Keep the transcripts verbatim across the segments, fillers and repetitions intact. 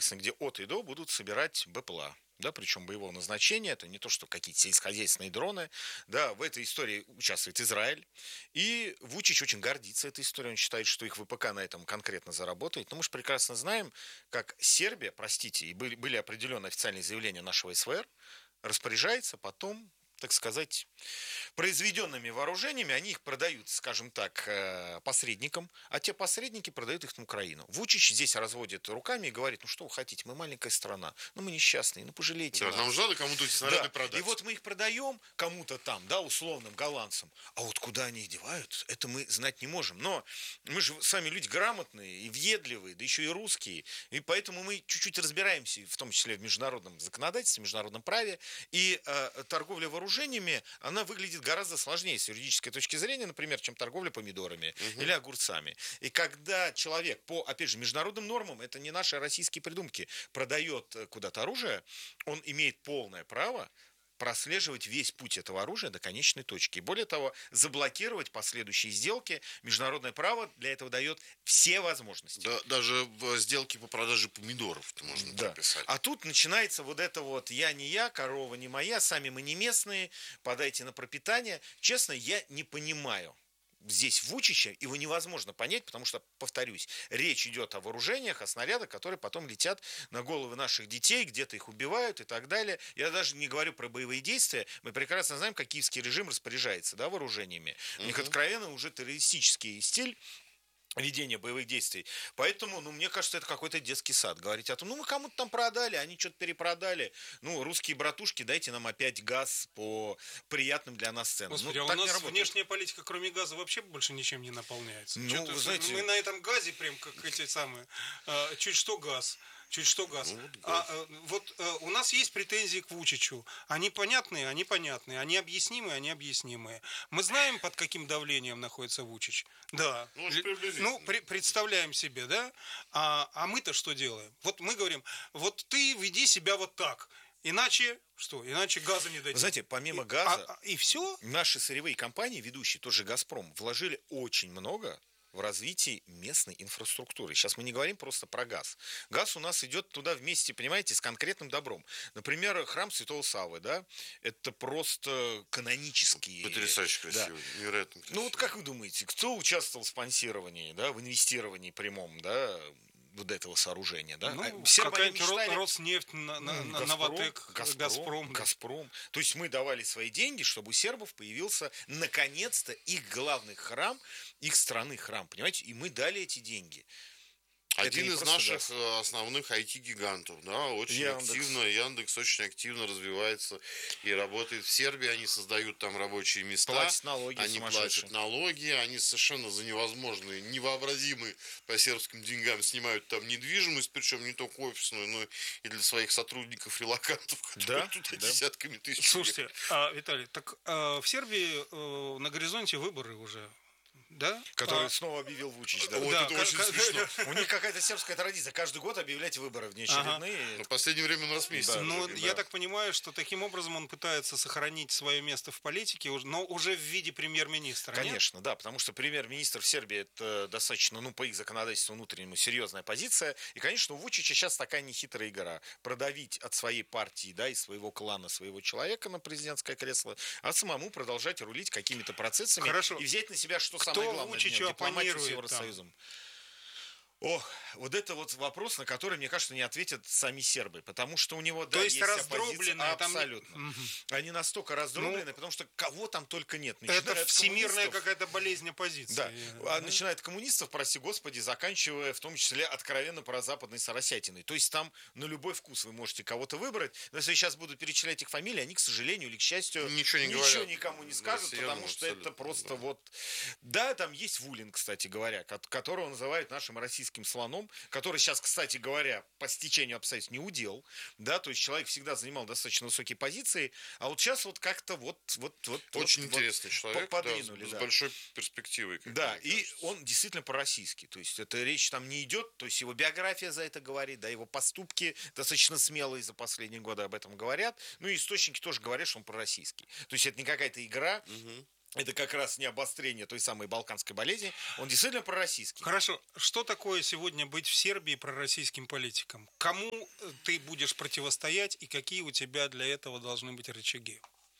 соответственно, где от и до будут собирать БПЛА. Да, причем боевого назначения, это не то, что какие-то сельскохозяйственные дроны, да, в этой истории участвует Израиль, и Вучич очень гордится этой историей, он считает, что их ВПК на этом конкретно заработает, но мы же прекрасно знаем, как Сербия, простите, и были, были определенные официальные заявления нашего СВР, распоряжается потом, так сказать, произведенными вооружениями, они их продают, скажем так, посредникам, а те посредники продают их на Украину. Вучич здесь разводит руками и говорит, ну что вы хотите, мы маленькая страна, ну мы несчастные, ну пожалейте да, нас. нам же надо кому-то эти снаряды да. продать. И вот мы их продаем кому-то там, да, условным голландцам, а вот куда они их девают, это мы знать не можем. Но мы же с вами люди грамотные и въедливые, да еще и русские, и поэтому мы чуть-чуть разбираемся, в том числе в международном законодательстве, в международном праве, и э, торговля вооружениями, она выглядит гораздо сложнее с юридической точки зрения, например, чем торговля помидорами угу. или огурцами. И когда человек по, опять же, международным нормам, это не наши российские придумки, продает куда-то оружие, он имеет полное право прослеживать весь путь этого оружия до конечной точки. И более того, заблокировать последующие сделки. Международное право для этого дает все возможности. Да, даже в сделке по продаже помидоров это можно да. прописать. А тут начинается вот это вот «я не я, корова не моя, сами мы не местные, подайте на пропитание». Честно, я не понимаю. Здесь Вучича его невозможно понять, потому что, повторюсь, речь идет о вооружениях, о снарядах, которые потом летят на головы наших детей, где-то их убивают и так далее. Я даже не говорю про боевые действия. Мы прекрасно знаем, как киевский режим распоряжается, да, вооружениями. У них откровенно уже террористический стиль ведения боевых действий. Поэтому, ну, мне кажется, это какой-то детский сад. Говорить о том, ну, мы кому-то там продали, они что-то перепродали. Ну, русские братушки, дайте нам опять газ по приятным для нас ценам. Господи, ну, а у нас внешняя политика, кроме газа, вообще больше ничем не наполняется. Ну, вы знаете... Мы на этом газе прям, как эти самые, э, чуть что газ. Чуть что газ. Ну, вот, а, э, вот э, у нас есть претензии к Вучичу. Они понятные, они понятные. Они объяснимые, они объяснимые. Мы знаем, под каким давлением находится Вучич. Да. Ну, ну при, представляем себе, да? А, а мы-то что делаем? Вот мы говорим, вот ты веди себя вот так. Иначе что? Иначе газа не дадим. Вы знаете, помимо и, газа, а, и все? Наши сырьевые компании, ведущие, тот же «Газпром», вложили очень много в развитии местной инфраструктуры. Сейчас мы не говорим просто про газ. Газ у нас идет туда вместе, понимаете, с конкретным добром. Например, храм Святого Саввы, да, это просто канонический. Потрясающе красиво, да. Невероятно красиво. Ну вот как вы думаете, кто участвовал в спонсировании, да, в инвестировании прямом, да, вот этого сооружения, да? Ну, а какая-нибудь мечтали... Роснефть, на, на, Газпром, Новотек, Газпром, Газпром. Газпром. То есть мы давали свои деньги, чтобы у сербов появился наконец-то их главный храм, их страны храм, понимаете? И мы дали эти деньги. Один из наших газ. основных ай ти-гигантов, да, очень Яндекс. активно, Яндекс очень активно развивается и работает в Сербии, они создают там рабочие места, платят налоги, они платят налоги, они совершенно за невозможные, невообразимые по сербским деньгам снимают там недвижимость, причем не только офисную, но и для своих сотрудников, релокантов, которые да? тут да. десятками тысяч. Слушайте, а, Виталий, так а, в Сербии а, на горизонте выборы уже. Да? Который а... снова объявил Вучич. Да? Вот да, это как, очень как... смешно. У них какая-то сербская традиция. Каждый год объявлять выборы внеочередные. Ага. Но в последнее время он раз в месяц. Да, ну, да. я так понимаю, что таким образом он пытается сохранить свое место в политике, но уже в виде премьер-министра. Конечно, нет? да, потому что премьер-министр в Сербии это достаточно, ну, по их законодательству внутреннему, серьезная позиция. И, конечно, у Вучича сейчас такая нехитрая игра. Продавить от своей партии, да, из своего клана, своего человека на президентское кресло, а самому продолжать рулить какими-то процессами. Хорошо. И взять на себя, что Кто самое главное, Вучичу дипломатию с там? Евросоюзом. Ох, вот это вот вопрос, на который, мне кажется, не ответят сами сербы, потому что у него, да, То есть, есть раздробленные, абсолютно. Там... Они настолько раздроблены, ну, потому что кого там только нет. Начиная это всемирная какая-то болезнь оппозиции. Да. А начиная от коммунистов, прости господи, заканчивая в том числе откровенно прозападной соросятиной. То есть там на любой вкус вы можете кого-то выбрать. Но если я сейчас буду перечислять их фамилии, они, к сожалению или к счастью, ничего, не ничего никому не скажут, да, потому что это просто да. вот... Да, там есть Вулин, кстати говоря, которого называют нашим российским слоном, который сейчас, кстати говоря, по стечению обстоятельств не удел, да, то есть человек всегда занимал достаточно высокие позиции, а вот сейчас вот как-то вот... вот, вот Очень вот, интересный вот человек, подвинули, да, с, да. с большой перспективой. Да, и кажется. Он действительно пророссийский, то есть это речь там не идет, то есть его биография за это говорит, да, его поступки достаточно смелые за последние годы об этом говорят, ну и источники тоже говорят, что он пророссийский, то есть это не какая-то игра, угу. это как раз не обострение той самой балканской болезни, он действительно пророссийский. Хорошо. Что такое сегодня быть в Сербии пророссийским политиком? Кому ты будешь противостоять и какие у тебя для этого должны быть рычаги?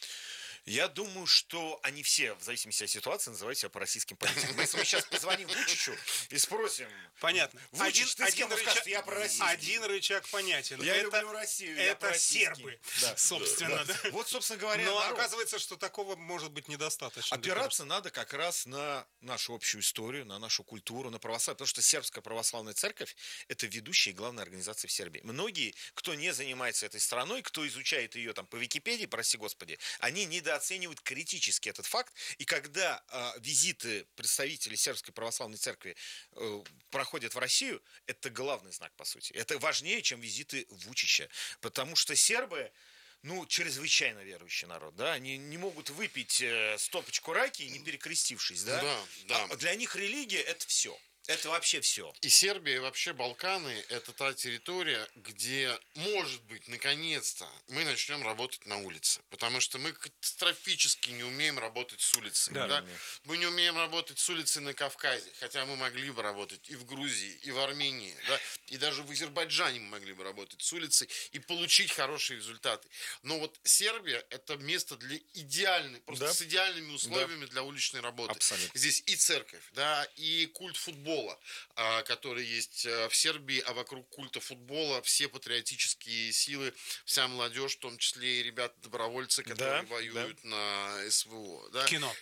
Я думаю, что они все, в зависимости от ситуации, называют себя пророссийским политиком. Если мы сейчас позвоним Вучичу и спросим... Понятно. Вучич, ты с кем рычаг, скажешь, я пророссийский? Один рычаг понятен. Я это, люблю Россию, я Это сербы, да. собственно. Да. Да. Вот, собственно говоря, Но народ. Оказывается, что такого может быть недостаточно. Опираться надо как раз на нашу общую историю, на нашу культуру, на православие. Потому что Сербская православная церковь – это ведущая и главная организация в Сербии. Многие, кто не занимается этой страной, кто изучает ее там по Википедии, прости господи, они недооценивают критически этот факт. И когда э, визиты представителей Сербской православной церкви э, проходят в Россию, это главный знак, по сути. Это важнее, чем визиты Вучича. Потому что сербы... Ну, чрезвычайно верующий народ, да, они не могут выпить э, стопочку раки, не перекрестившись, да. Да, да. А для них религия – это все. Это вообще все. И Сербия, и вообще Балканы – это та территория, где, может быть, наконец-то мы начнем работать на улице. Потому что мы катастрофически не умеем работать с улицей. Да, Да? да. Мы не умеем работать с улицей на Кавказе. Хотя мы могли бы работать и в Грузии, и в Армении. Да? И даже в Азербайджане мы могли бы работать с улицей и получить хорошие результаты. Но вот Сербия – это место для идеальной, просто Да. с идеальными условиями да. для уличной работы. Абсолютно. Здесь и церковь, да, и культ футбола, который есть в Сербии, а вокруг культа футбола все патриотические силы, вся молодежь, в том числе и ребята-добровольцы, которые Да, воюют да. на СВО. Да. Кино.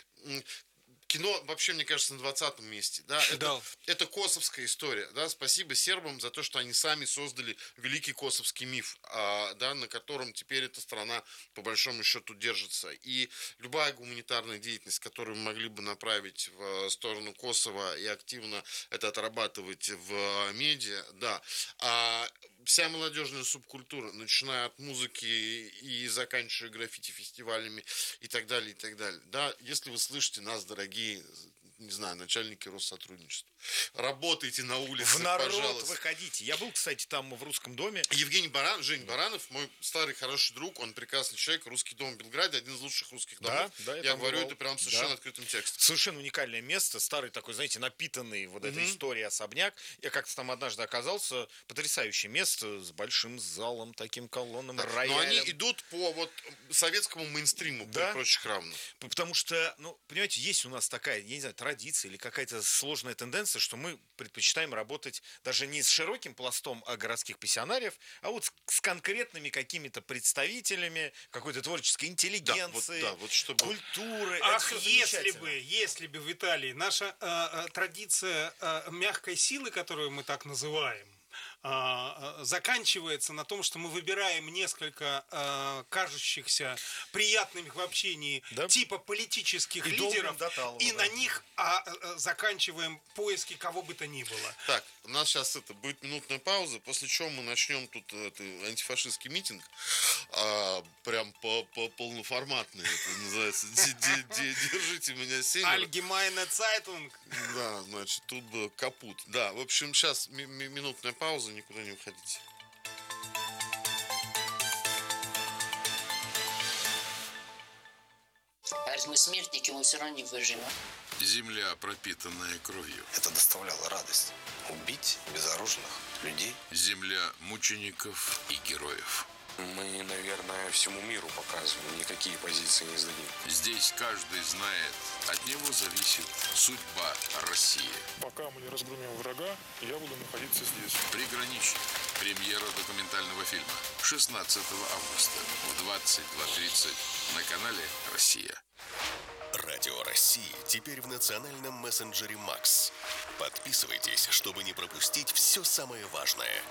Кино вообще, мне кажется, на двадцатом месте. Да? Это, Да. это косовская история. Да? Спасибо сербам за то, что они сами создали великий косовский миф, а, да, на котором теперь эта страна по большому счету держится. И любая гуманитарная деятельность, которую мы могли бы направить в сторону Косово и активно это отрабатывать в медиа, да. А вся молодежная субкультура, начиная от музыки и заканчивая граффити-фестивалями и так далее, и так далее. Да, если вы слышите нас, дорогие, не знаю, начальники Россотрудничества, работайте на улице, В народ пожалуйста. выходите. Я был, кстати, там в Русском доме. Евгений Баран, Жень Баранов, мой старый хороший друг, он прекрасный человек, Русский дом в Белграде, один из лучших русских домов. Да, да, я я там говорю бывал. это прям совершенно Да. открытым текстом. Совершенно уникальное место, старый такой, знаете, напитанный вот этой Мгм. историей особняк. Я как-то там однажды оказался, потрясающее место с большим залом, таким колонном, Да. роялем. Но они идут по вот советскому мейнстриму, Да. при прочих равных. Потому что, ну, понимаете, есть у нас такая, я не знаю, традиция или какая-то сложная тенденция, что мы предпочитаем работать даже не с широким пластом городских пассионариев, а вот с, с конкретными какими-то представителями какой-то творческой интеллигенции, Да, вот, да, вот чтобы... культуры. Это Ах, всё если замечательно. бы, если бы, Виталий, наша э, э, традиция э, мягкой силы, которую мы так называем, э, э, заканчивается на том, что мы выбираем несколько э, кажущихся приятными в общении Да. типа политических И лидеров, долбим до талого, и да. на них а, э, заканчиваем поиски кого бы то ни было. Так, у нас сейчас это будет минутная пауза, после чего мы начнем тут это, антифашистский митинг, а, прям по, по полноформатный, это называется, Ди- ди- ди- держите меня сеньор. Allgemeine Zeitung. Да, значит, тут был капут. Да, в общем, сейчас ми- ми- минутная пауза, никуда не уходите. А раз мы смертники, мы все равно не выживем. Земля, пропитанная кровью. Это доставляло радость. Убить безоружных людей. Земля мучеников и героев. Мы, наверное, всему миру показываем, никакие позиции не сдадим. Здесь каждый знает, от него зависит судьба России. Пока мы не разгромим врага, я буду находиться здесь. Приграничье. Премьера документального фильма. шестнадцатого августа в двадцать два тридцать на канале «Россия». Радио России теперь в национальном мессенджере Макс. Подписывайтесь, чтобы не пропустить все самое важное.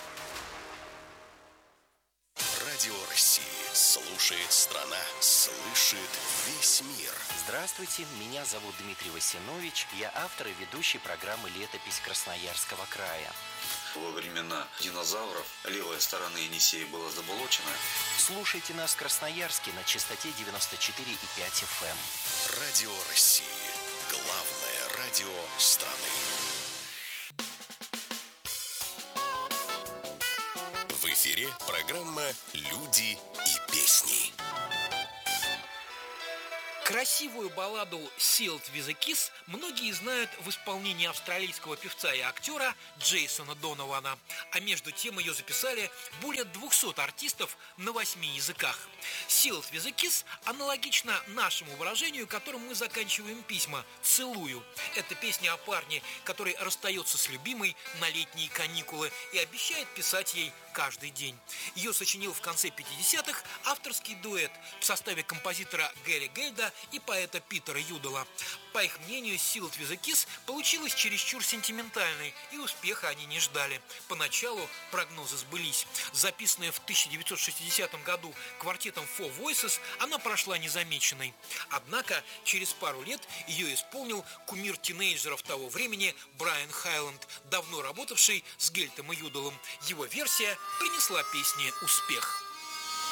Радио России. Слушает страна, слышит весь мир. Здравствуйте, меня зовут Дмитрий Васинович. Я автор и ведущий программы «Летопись Красноярского края». Во времена динозавров левая сторона Енисея была заболочена. Слушайте нас в Красноярске на частоте девяносто четыре и пять эф эм. Радио России. Главное радио страны. В эфире программа «Люди и песни». Красивую балладу «Sealed with a Kiss» многие знают в исполнении австралийского певца и актера Джейсона Донована, а между тем ее записали более двухсот артистов на восьми языках. «Sealed with a Kiss» аналогично нашему выражению, которым мы заканчиваем письма «целую». Это песня о парне, который расстается с любимой на летние каникулы и обещает писать ей каждый день. Ее сочинил в конце пятидесятых авторский дуэт в составе композитора Гэри Гейда и поэта Питера Юдала. По их мнению, «Sealed with a Kiss» получилась чересчур сентиментальной, и успеха они не ждали. Поначалу прогнозы сбылись. Записанная в тысяча девятьсот шестидесятом году квартетом Four Voices, она прошла незамеченной. Однако через пару лет ее исполнил кумир тинейджеров того времени Брайан Хайланд, давно работавший с Гельтом и Юдалом. Его версия принесла песне успех.